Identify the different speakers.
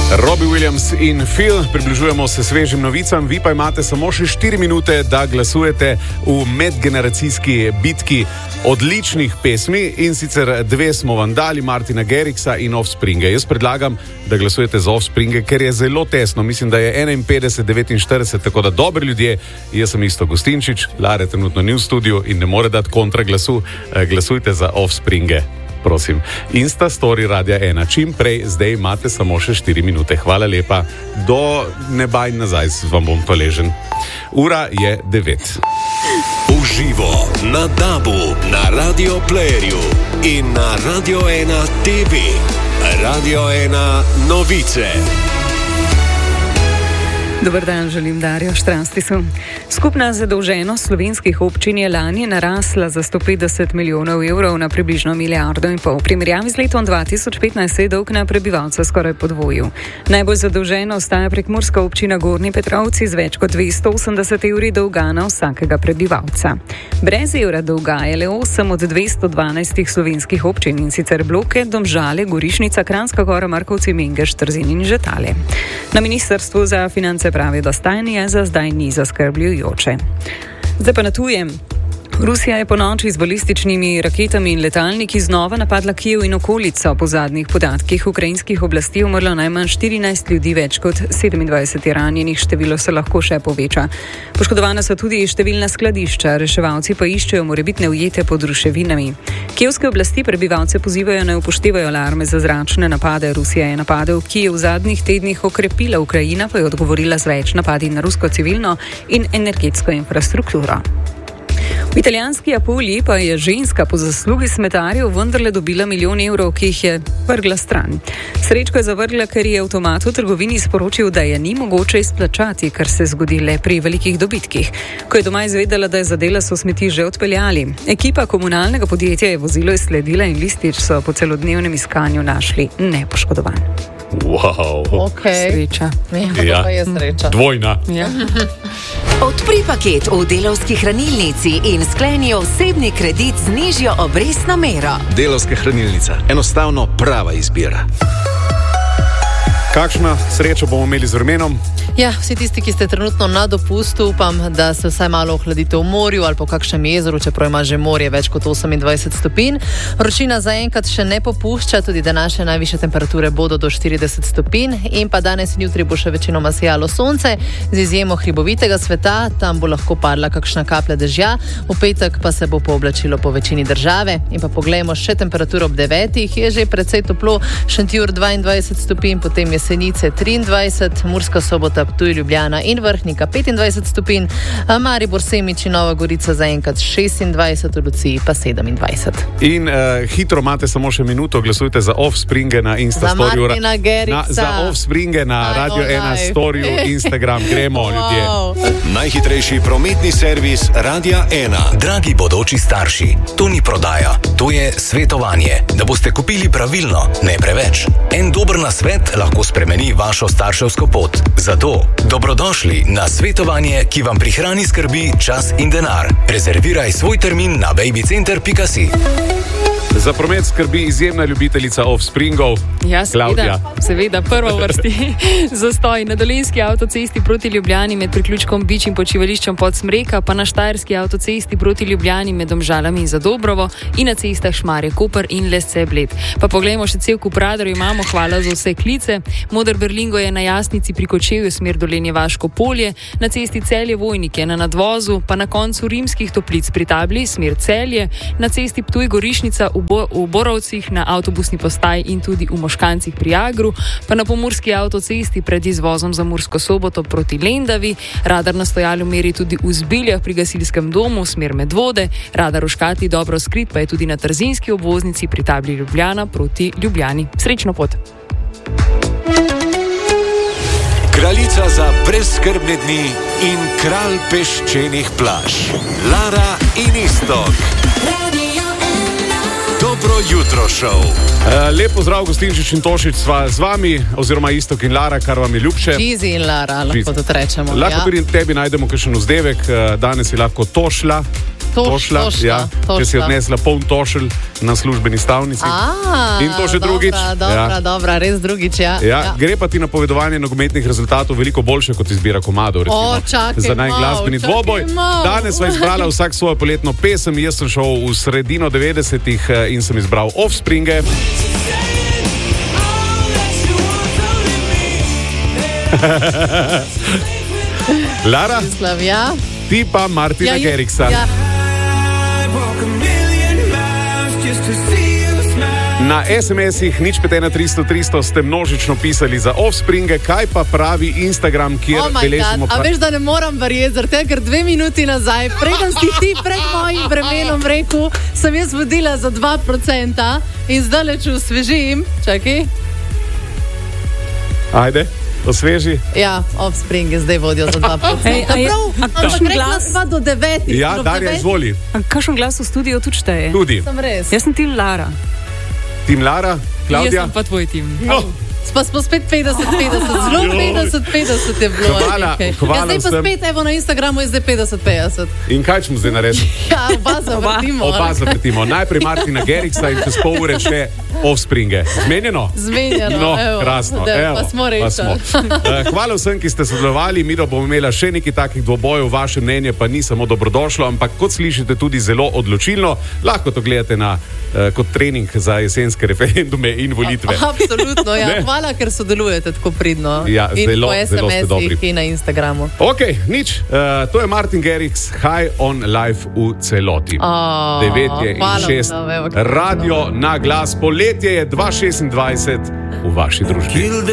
Speaker 1: Robbie Williams in Phil, približujemo se svežim novicam, vi pa imate samo še 4 minute, da glasujete v medgeneracijski bitki odličnih pesmi, in sicer 2 smo vam dali, Martina Garrixa in Offspringe. Jaz predlagam, da glasujete za Offspringe, ker je zelo tesno, mislim, da je 51-49, tako da dobri ljudje, jaz sem Isto Gustinčič, Lare trenutno ni v studiu in ne more dati kontra glasu, glasujte za Offspringe. Prosim. Insta story Radia 1. Čim prej, zdaj imate samo še 4 minute. Hvala lepa. Do neba in nazaj vam bom hvaležen. Ura je 9.
Speaker 2: Uživo na DAB-u, na Radio Playerju in na Radio 1 TV. Radio 1 novice.
Speaker 3: Dober dan, želim Darjo Štranstisu. Skupna zadolženost slovenskih občin je lani narasla za 150 milijonov evrov na približno 1,5 milijarde. V primerjavi z letom 2015 se je dolg na prebivalca skoraj podvojil. Najbolj zadolžena ostaja prekmurska občina Gornji Petrovci z več kot 280 evri dolga na vsakega prebivalca. Brez evra dolga je le 8 od 212 slovenskih občin, in sicer Bloke, Domžale, Gorišnica, Kranjska Gora, Markovci, Mengeš, Trzin in Žetale. Na Ministrstvu za finance pravi, da stanje za zdaj ni zaskrbljujoče. Zdaj pa na tujem. Rusija je ponoči z balističnimi raketami in letalniki znova napadla Kijev in okolico. Po zadnjih podatkih ukrajinskih oblasti umrlo najmanj 14 ljudi, več kot 27 ranjenih, število se lahko še poveča. Poškodovana so tudi številna skladišča, reševalci pa iščejo morebitne ujete pod ruševinami. Kijevske oblasti prebivalce pozivajo, naj upoštevajo alarme za zračne napade. Rusija je napade v Kijev v zadnjih tednih okrepila, Ukrajina pa je odgovorila z več napadi na rusko civilno in energetsko infrastrukturo. V italijanski Apuliji pa je ženska po zaslugi smetarjev vendarle dobila 1 milijon evrov, ki jih je vrgla stran. Srečko je zavrgla, ker je avtomat v trgovini sporočil, da je ni mogoče izplačati, kar se zgodi le pri velikih dobitkih. Ko je doma izvedela, da je zadela, so smeti že odpeljali. Ekipa komunalnega podjetja je vozilo izsledila in listič so po celodnevnem iskanju našli nepoškodovan.
Speaker 1: Wow.
Speaker 4: Okay.
Speaker 3: Sreča.
Speaker 4: Ja, to je sreča.
Speaker 1: Dvojna.
Speaker 3: Ja.
Speaker 5: Odpri paket v Delavski hranilnici in skleni osebni kredit z nižjo obrestno mero.
Speaker 6: Delavska hranilnica. Enostavno prava izbira.
Speaker 1: Kakšna sreča bomo imeli z vremenom?
Speaker 4: Ja, vsi tisti, ki ste trenutno na dopustu, upam, da se vsaj malo ohladite v morju ali po kakšnem jezeru, čeprav ima že morje več kot 28 stopinj. Vročina zaenkrat še ne popušča, tudi današnje najvišje temperature bodo do 40 stopinj in pa danes in jutri bo še večinoma sijalo sonce, z izjemo hribovitega sveta, tam bo lahko padla kakšna kaplja dežja, v petek pa se bo pooblačilo po večini države. In pa poglejmo še temperaturo ob 9, je že precej toplo, Šentjur 22 stopinj, potem Jesenice 23, Murska Sobota, Ptuj, Ljubljana in Vrhnika 25 stopinj, Maribor, Semič in Nova Gorica zaenkrat 26, v Luciji pa 27.
Speaker 1: In hitro imate samo še minuto, glasujte za Offspringe na Insta storju.
Speaker 4: Za Martina Garrixa.
Speaker 1: Za Offspringe na Radio 1 storju, Instagram, gremo ljudje.
Speaker 2: Najhitrejši prometni servis Radia 1.
Speaker 7: Dragi bodoči starši, to ni prodaja, to je svetovanje, da boste kupili pravilno, ne preveč. En dober nasvet lahko spremeni vašo starševsko pot. Zato dobrodošli na svetovanje, ki vam prihrani skrbi, čas in denar. Rezerviraj svoj termin na babycenter.si.
Speaker 1: Za promet skrbi izjemna ljubiteljica Offspringov, Klavdija.
Speaker 3: Seveda, prva v vrsti. Zastoj na Dolenjski avtocesti proti Ljubljani med priključkom Bič in počivališčem Podsmreka, pa na Štajerski avtocesti proti Ljubljani med Domžalami in Zadobrovo in na cestah Šmarje-Koper in Lesce-Bled. Pa poglejmo še cel kup radarjev imamo, hvala za vse klice. Moder Berlingo je na Jasnici pri Kočevju, smer Dolenje-Vaško polje, na cesti Celje-Vojnik je na nadvozu, pa na koncu Rimskih Toplic pri Tabli, smer Celje, na cesti Ptuj-Gorišnica v Borovcih, na avtobusni postaji in tudi v Moškancih pri Agru, pa na Pomurski avtocesti pred izvozom za Mursko Soboto proti Lendavi. Radar na stojalu meri tudi v Zbiljah pri Gasilskem domu, smer Medvode. Radar v Škatli dobro skrit pa je tudi na Trzinski obvoznici pri Tabli Ljubljana proti Ljubljani. Srečno pot!
Speaker 2: Kraljica za brezskrbne dni in kralj peščenih plaž. Lara in Iztok. Dobro jutro šov.
Speaker 1: Lep pozdrav, Gostinčič in Tošič, sva z vami, oziroma Iztok in Lara, kar vam je ljubše.
Speaker 4: Čizi in Lara, lahko to rečemo.
Speaker 1: Lahko tudi tebi najdemo kakšen vzdevek, danes je lahko tošla. Tošla. Če si odnesla poln tošelj na službeni stavnici. In to že drugič.
Speaker 4: Dobra, res drugič, ja.
Speaker 1: Gre pa ti napovedovanje nogometnih rezultatov veliko boljše kot izbira komadov, za najglasbeni dvoboj. Danes sva izbrala vsak svojo poletno pesem. Jaz sem šel v sredino 90-ih in sem izbral Offspringe. Lara, ti pa Martina Garrixa. Na SMS-ih nič 51300 ste množično pisali za Offspringe, kaj pa pravi Instagram, kjer beležimo...
Speaker 4: A veš, da ne moram verjeti, ker 2 minuti nazaj, preden si ti pred mojim vremenom rekel, sem jaz vodila za 2% in zdaj leče osvežim. Čakaj.
Speaker 1: Ajde. Osveži?
Speaker 4: Ja, Offspring zdaj vodijo za 2%. Ampak rekla 2 do 9.
Speaker 1: Ja, Darja, izvoli.
Speaker 3: Kakšen glas v studiu tudi šteje?
Speaker 1: Tudi.
Speaker 4: Sem res.
Speaker 3: Jaz sem Tim Lara.
Speaker 1: Tim Lara? Klaudija?
Speaker 3: Jaz sem pa tvoj tim.
Speaker 1: No.
Speaker 4: Pa smo spet 50-50, zelo 50-50 je bilo.
Speaker 1: Hvala
Speaker 4: zdaj pa spet, evo na Instagramu je zdaj 50-50.
Speaker 1: In kaj smo zdaj naredili?
Speaker 4: Ja, oba
Speaker 1: zavrtimo. Najprej Martina Garrixa in čez pol ure še Offspringe. Zmenjeno?
Speaker 4: Zmenjeno,
Speaker 1: no,
Speaker 4: evo.
Speaker 1: Krasno.
Speaker 4: Pa smo rečali.
Speaker 1: Hvala vsem, ki ste sodelovali. Mi bomo imela še nekaj takih dvobojev. Vaše mnenje pa ni samo dobrodošlo, ampak kot slišite tudi zelo odločilno. Lahko to gledate kot trening za jesenske referendume in volitve.
Speaker 4: Absolutno, ja. Hvala, ker sodelujete tako pridno.
Speaker 1: Ja,
Speaker 4: in po SMS-ih in na Instagramu.
Speaker 1: Ok, nič. To je Martin Garrix, High on Life v celoti. 9 je in 6. Radio na glas. Poletje je 2026 v vaši družbi.